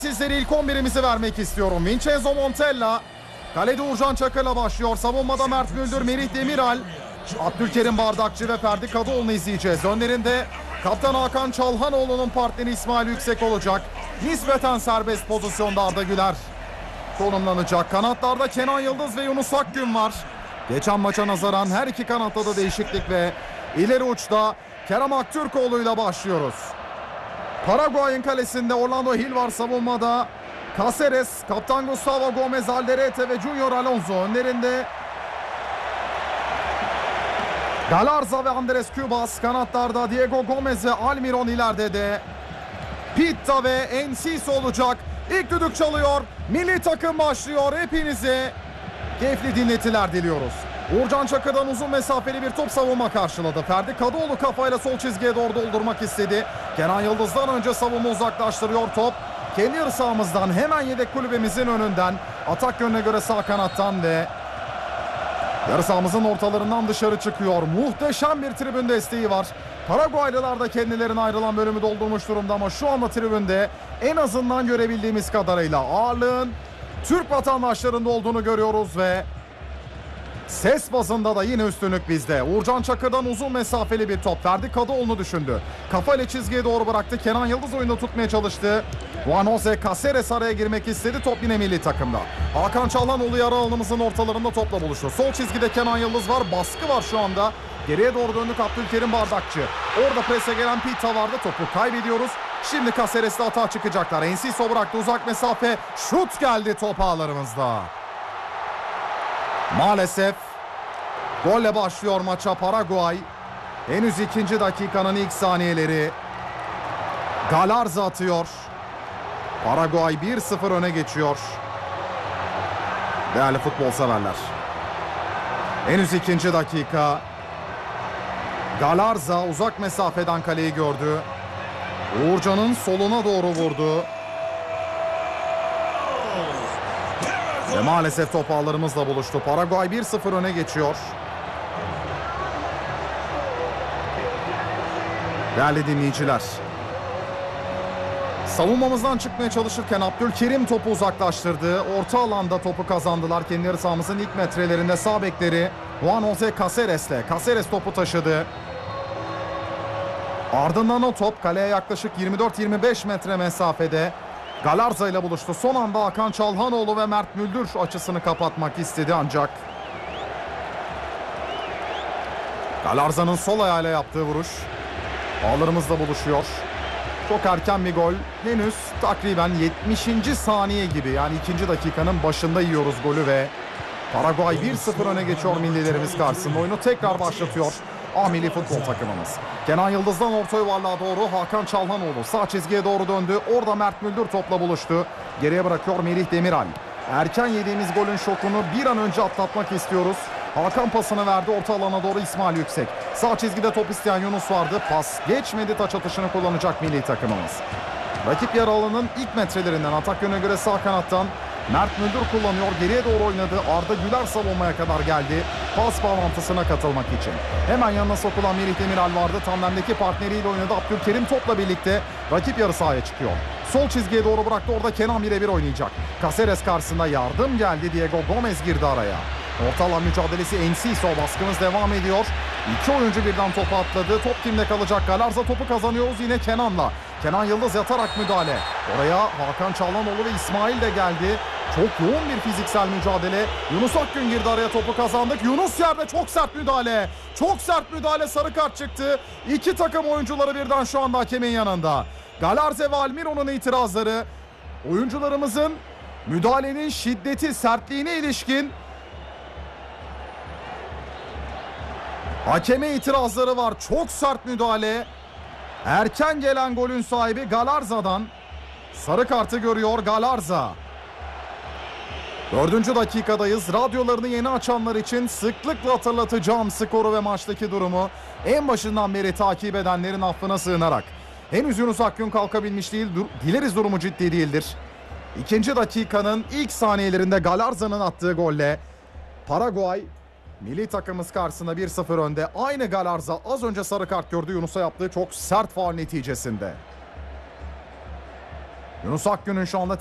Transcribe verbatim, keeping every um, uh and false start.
Sizlere ilk on birimizi vermek istiyorum. Vincenzo Montella. Kalede Uğurcan Çakır'la başlıyor. Savunmada Mert Müldür, Merih Demiral, Abdülkerim Bardakçı ve Ferdi Kadıoğlu'nu izleyeceğiz. Önlerinde Kaptan Hakan Çalhanoğlu'nun partneri İsmail Yüksek olacak. Nispeten serbest pozisyonda Arda Güler konumlanacak. Kanatlarda Kenan Yıldız ve Yunus Akgün var. Geçen maça nazaran her iki kanatta da değişiklik ve ileri uçta Kerem Aktürkoğlu ile başlıyoruz. Paraguay'ın kalesinde Orlando Hill var savunmada. Cáceres, Kaptan Gustavo Gomez, Alderete ve Junior Alonso. Önlerinde Galarza ve Andres Cubas. Kanatlarda Diego Gomez ve Almiron, ileride de Pitta ve Enciso olacak. İlk düdük çalıyor. Milli takım başlıyor. Hepinize keyifli dinletiler diliyoruz. Uğurcan Çakır'dan uzun mesafeli bir top savunma karşıladı. Ferdi Kadıoğlu kafayla sol çizgiye doğru doldurmak istedi. Kenan Yıldız'dan önce savunma uzaklaştırıyor top. Kendi yarı sahamızdan hemen yedek kulübemizin önünden atak yönüne göre sağ kanattan ve yarı sahamızın ortalarından dışarı çıkıyor. Muhteşem bir tribün desteği var. Paraguaylılar da kendilerine ayrılan bölümü doldurmuş durumda ama şu anda tribünde en azından görebildiğimiz kadarıyla ağırlığın Türk vatandaşlarında olduğunu görüyoruz ve ses bazında da yine üstünlük bizde. Uğurcan Çakır'dan uzun mesafeli bir top. Ferdi Kadıoğlu'nu düşündü. Kafayla çizgiye doğru bıraktı. Kenan Yıldız oyunu tutmaya çalıştı. Juan Jose Cáceres araya girmek istedi. Top yine milli takımda. Hakan Çalhanoğlu yarı alanımızın ortalarında topla buluşuyor. Sol çizgide Kenan Yıldız var. Baskı var şu anda. Geriye doğru döndük Abdülkerim Bardakçı. Orada prese gelen Pitta vardı. Topu kaybediyoruz. Şimdi Cáceres'le hata çıkacaklar. Enciso bıraktı uzak mesafe. Şut geldi top ağlarımızda. Maalesef golle başlıyor maça Paraguay. Henüz ikinci dakikanın ilk saniyeleri. Galarza atıyor. Paraguay bir sıfır öne geçiyor. Değerli futbol severler. Henüz ikinci dakika. Galarza uzak mesafeden kaleyi gördü. Uğurcan'ın soluna doğru vurdu. Ve maalesef top ağlarımızla buluştu. Paraguay bir sıfır öne geçiyor. Değerli dinleyiciler, savunmamızdan çıkmaya çalışırken Abdülkerim topu uzaklaştırdı. Orta alanda topu kazandılar. Kendi yarı sahamızın ilk metrelerinde sağ bekleri Juan Jose Cáceres'le. Cáceres topu taşıdı. Ardından o top kaleye yaklaşık yirmi dört yirmi beş metre mesafede Galarza ile buluştu. Son anda Hakan Çalhanoğlu ve Mert Müldür açısını kapatmak istedi ancak Galarza'nın sol ayağıyla yaptığı vuruş ağlarımızla buluşuyor. Çok erken bir gol. Henüz takriben yetmişinci saniye gibi, yani ikinci dakikanın başında yiyoruz golü ve Paraguay bir sıfır öne geçiyor millilerimiz karşısında. Oyunu tekrar başlatıyor A milli futbol takımımız. Kenan Yıldız'dan orta yuvarlığa doğru Hakan Çalhanoğlu sağ çizgiye doğru döndü. Orada Mert Müldür topla buluştu. Geriye bırakıyor Merih Demiral. Erken yediğimiz golün şokunu bir an önce atlatmak istiyoruz. Hakan pasını verdi orta alana doğru İsmail Yüksek. Sağ çizgide top isteyen Yunus vardı. Pas geçmedi, taç atışını kullanacak milli takımımız. Rakip yarı alanın ilk metrelerinden atak yönüne göre sağ kanattan Mert Müldür kullanıyor. Geriye doğru oynadı. Arda Güler savunmaya kadar geldi. Pas bağlantısına katılmak için. Hemen yanına sokulan Merih Demiral vardı. Tandemdeki partneriyle oynadı. Abdülkerim topla birlikte rakip yarı sahaya çıkıyor. Sol çizgiye doğru bıraktı. Orada Kenan birebir oynayacak. Cáceres karşısında yardım geldi. Diego Gomez girdi araya. Orta alan mücadelesi Enciso. Baskımız devam ediyor. İki oyuncu birden topu atladı. Top kimde kalacak? Galarza topu kazanıyoruz yine Kenan'la. Kenan Yıldız yatarak müdahale. Oraya Hakan Çalhanoğlu ve İsmail de geldi. Çok yoğun bir fiziksel mücadele. Yunus Akgün girdi araya, topu kazandık. Yunus yerde, çok sert müdahale. Çok sert müdahale, sarı kart çıktı. İki takım oyuncuları birden şu anda hakemin yanında. Galarza ve Almiron'un itirazları. Oyuncularımızın müdahalenin şiddeti, sertliğine ilişkin hakeme itirazları var. Çok sert müdahale. Erken gelen golün sahibi Galarza'dan sarı kartı görüyor Galarza. Dördüncü dakikadayız. Radyolarını yeni açanlar için sıklıkla hatırlatacağım skoru ve maçtaki durumu en başından beri takip edenlerin affına sığınarak. Henüz Yunus Akgün kalkabilmiş değil. Dileriz durumu ciddi değildir. İkinci dakikanın ilk saniyelerinde Galarza'nın attığı golle Paraguay milli takımımız karşısında bir sıfır önde. Aynı Galarza az önce sarı kart gördü Yunus'a yaptığı çok sert faul neticesinde. Yunus Akgün'ün şu anda